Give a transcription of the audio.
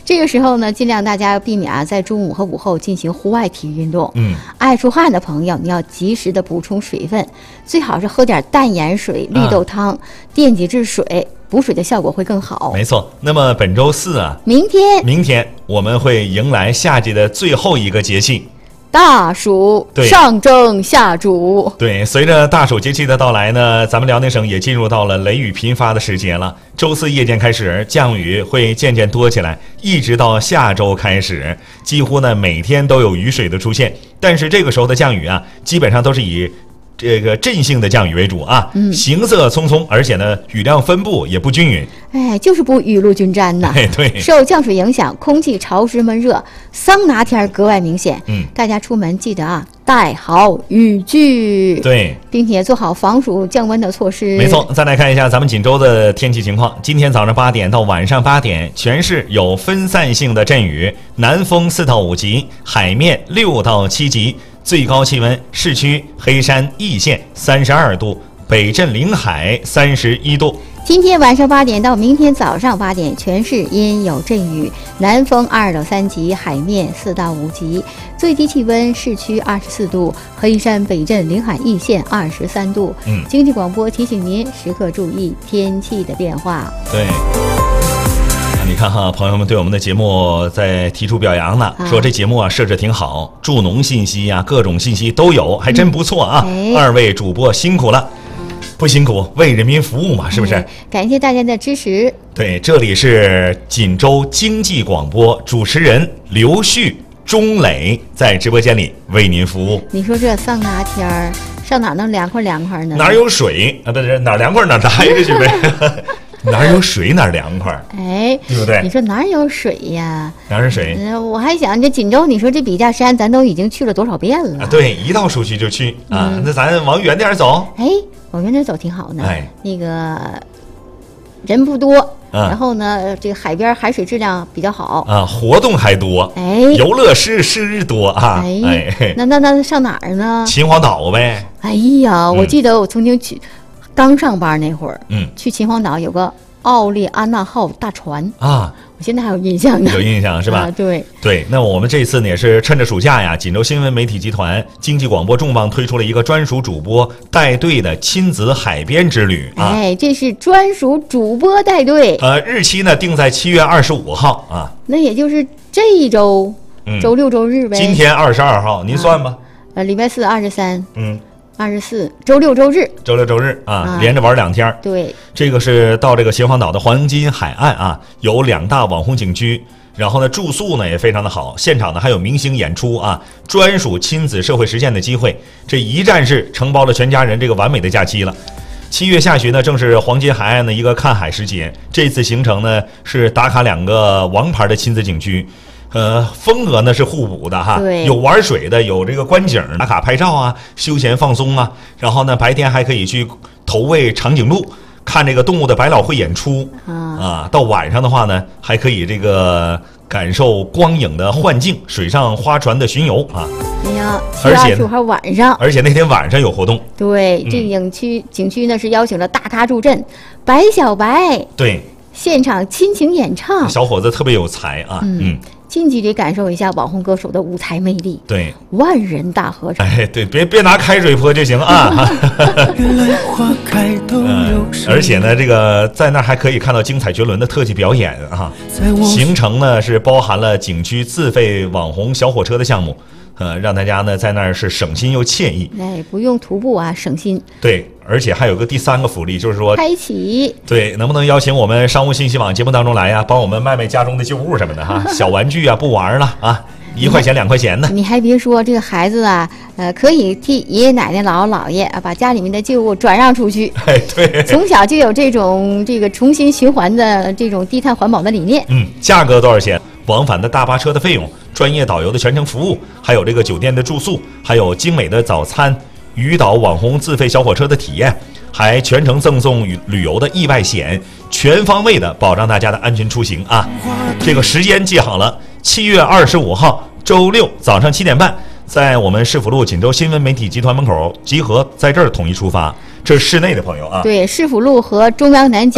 这个时候呢，尽量大家要避免在中午和午后进行户外体育运动。爱出汗的朋友，你要及时的补充水分，最好是喝点淡盐水、绿豆汤、电解质水，补水的效果会更好。 没错。那么本周四啊，明天我们会迎来夏季的最后一个节气。 大暑上蒸下煮。 对，随着大暑节气的到来呢，咱们辽宁省也进入到了雷雨频发的时节了。周四夜间开始，降雨会渐渐多起来，一直到下周开始，几乎呢每天都有雨水的出现。但是这个时候的降雨啊，基本上都是以这个阵性的降雨为主啊，行色匆匆，而且呢雨量分布也不均匀。 就是不雨露均沾呐。 对， 受降水影响，空气潮湿闷热，桑拿天格外明显。大家出门记得带好雨具， 对， 并且做好防暑降温的措施。 没错。再来看一下咱们锦州的天气情况。今天早上8点到晚上8点，全市有分散性的阵雨，南风4到5级，海面6到7级。最高气温，市区黑山易县32度，北镇临海31度。 今天晚上8点到明天早上8点，全市阴有阵雨，南风2到3级，海面4到5级。最低气温，市区24度，黑山、北镇、临海易县23度。经济广播提醒您时刻注意天气的变化。 对。你看哈，朋友们对我们的节目在提出表扬呢，说这节目设置挺好，助农信息各种信息都有，还真不错啊。二位主播辛苦了，不辛苦，为人民服务嘛，是不是？ 感谢大家的支持。 对，这里是锦州经济广播，主持人刘旭、钟磊在直播间里为您服务。 你说这桑拿天儿，上哪能凉快呢？ 哪有水啊？不是哪凉快哪待着去呗。哪有水哪凉快，对不对？ 你说哪有水呀？ 哪是水？ 我还想这锦州，你说这笔架山，咱都已经去了多少遍了？ 对，一到暑期就去那咱往远点走。 往远点走挺好呢。那个人不多，然后呢，这个海边海水质量比较好活动还多，游乐设施多啊。 那上哪儿呢？ 秦皇岛呗。 我记得我曾经去。刚上班那会儿，去秦皇岛有个奥利安娜号大船我现在还有印象呢。 有印象是吧？ 对。 那我们这次呢也是趁着暑假呀，锦州新闻媒体集团经济广播重磅推出了一个专属主播带队的亲子海边之旅这是专属主播带队。 日期呢定在7月25号那也就是这一周，周六周日呗。 今天22号，您算吧。 礼拜四23。24，周六周日连着玩2天。对， 这个是到这个秦皇岛的黄金海岸有2大网红景区，然后呢住宿呢也非常的好，现场呢还有明星演出专属亲子社会实践的机会，这一站式承包了全家人这个完美的假期了。7月下旬呢正是黄金海岸的一个看海时节，这次行程呢是打卡2个王牌的亲子景区。风格呢是互补的有玩水的，有这个观景打卡拍照休闲放松然后呢白天还可以去投喂长颈鹿，看这个动物的百老汇演出到晚上的话呢还可以这个感受光影的幻境，水上花船的巡游 7月25号晚上， 而且那天晚上有活动。 对，这个景区呢是邀请了大咖助阵，白小白对现场亲情演唱， 小伙子特别有才近距离感受一下网红歌手的舞台魅力。 对， 万人大合唱。 对，别拿开水泼就行而且呢，这个在那儿还可以看到精彩绝伦的特技表演行程呢是包含了景区自费网红小火车的项目。让大家呢在那儿是省心又惬意， 不用徒步省心。 对，而且还有个第3个福利，就是说开启。 对，能不能邀请我们商务信息网节目当中来帮我们卖家中的旧物什么的小玩具不玩了1块钱2块钱呢。 你还别说，这个孩子可以替爷爷奶奶姥姥姥爷把家里面的旧物转让出去。 对， 从小就有这个重新循环的这种低碳环保的理念。 价格多少钱？往返的大巴车的费用，专业导游的全程服务，还有这个酒店的住宿，还有精美的早餐，渔岛网红自费小火车的体验，还全程赠送旅游的意外险，全方位的保障大家的安全出行这个时间记好了，7月25号周六早上7点半，在我们市府路锦州新闻媒体集团门口集合，在这儿统一出发。这是市内的朋友对，市府路和中央南京